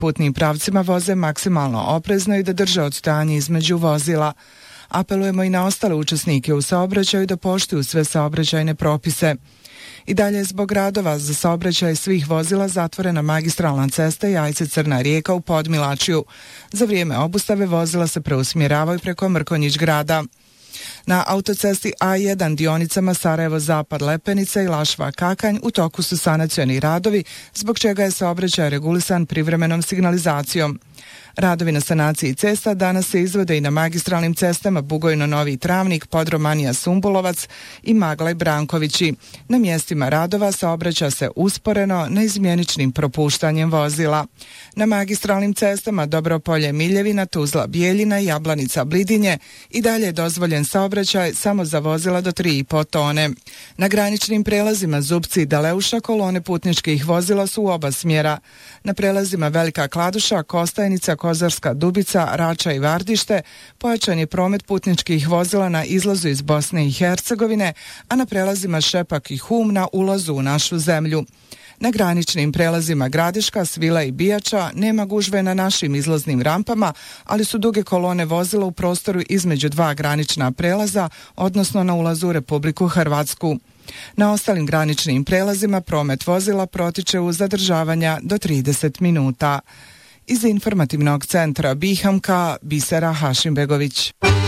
putnim pravcima voze maksimalno oprezno i da drže odstojanje između vozila. Apelujemo i na ostale učesnike u saobraćaju da poštuju sve saobraćajne propise. I dalje zbog radova za saobraćaj svih vozila zatvorena magistralna cesta Jajce-Crna Rijeka u Podmilačju. Za vrijeme obustave vozila se preusmjeravaju preko Mrkonjić grada. Na autocesti A1 dionicama Sarajevo-Zapad-Lepenica i Lašva-Kakanj u toku su sanacioni radovi, zbog čega je saobraćaj regulisan privremenom signalizacijom. Radovi na sanaciji cesta danas se izvode i na magistralnim cestama Bugojno-Novi Travnik, Podromanija-Sumbulovac i Maglaj-Brankovići. Na mjestima radova saobraća se usporeno neizmjeničnim propuštanjem vozila. Na magistralnim cestama Dobropolje-Miljevina, Tuzla-Bijeljina i Jablanica-Blidinje i dalje je dozvoljen saobraćaj samo za vozila do 3,5 tone. Na graničnim prelazima Zupci i Daleuša kolone putničkih vozila su u oba smjera. Na prelazima Velika Kladuša, Kostajnica, Kozarska Dubica, Rača i Vardište pojačan je promet putničkih vozila na izlazu iz Bosne i Hercegovine, a na prelazima Šepak i Hum na ulazu u našu zemlju. Na graničnim prelazima Gradiška, Svila i Bijača nema gužve na našim izlaznim rampama, ali su duge kolone vozila u prostoru između dva granična prelaza, odnosno na ulazu u Republiku Hrvatsku. Na ostalim graničnim prelazima promet vozila protiče uz zadržavanja do 30 minuta. Iz informativnog centra Bihamka, Bisera Hašimbegović.